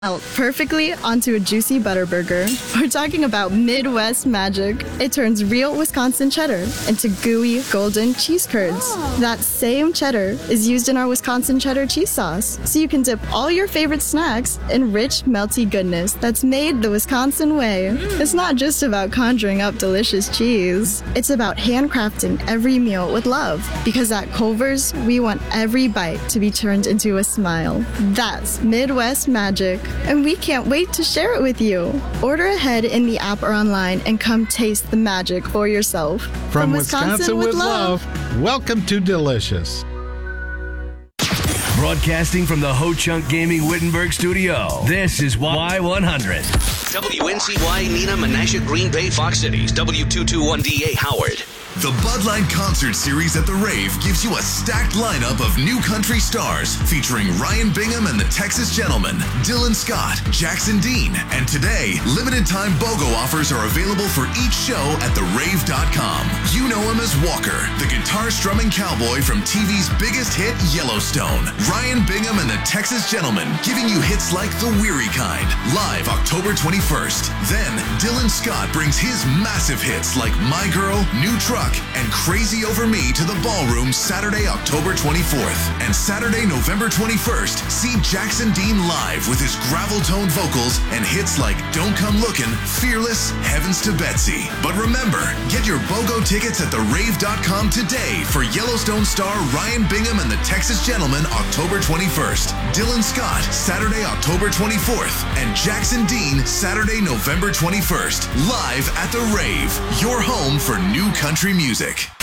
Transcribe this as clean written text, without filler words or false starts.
Melt perfectly onto a juicy butter burger. We're talking about Midwest magic. It turns real Wisconsin cheddar into gooey, golden cheese curds. That same cheddar is used in our Wisconsin cheddar cheese sauce, so you can dip all your favorite snacks in rich, melty goodness that's made the Wisconsin way. It's not just about conjuring up delicious cheese. It's about handcrafting every meal with love, because at Culver's, we want every bite to be turned into a smile. That's Midwest magic. And we can't wait to share it with you. Order ahead in the app or online and come taste the magic for yourself. From Wisconsin with love, welcome to Delicious. Broadcasting from the Ho Chunk Gaming Wittenberg studio, this is Y100. WNCY, Neenah, Menasha, Green Bay, Fox Cities, W221DA, Howard. The Bud Light Concert Series at the Rave gives you a stacked lineup of new country stars featuring Ryan Bingham and the Texas Gentlemen, Dylan Scott, Jackson Dean, and today, limited-time BOGO offers are available for each show at therave.com. You know him as Walker, the guitar-strumming cowboy from TV's biggest hit, Yellowstone. Ryan Bingham and the Texas Gentlemen giving you hits like The Weary Kind, live October 21st. Then, Dylan Scott brings his massive hits like My Girl, New Truck, and Crazy Over Me to the Ballroom Saturday, October 24th. And Saturday, November 21st, see Jackson Dean live with his gravel-toned vocals and hits like Don't Come Lookin', Fearless, Heavens to Betsy. But remember, get your BOGO tickets at therave.com today for Yellowstone star Ryan Bingham and the Texas Gentlemen October 21st, Dylan Scott Saturday, October 24th, and Jackson Dean Saturday, November 21st. Live at The Rave, your home for new country music.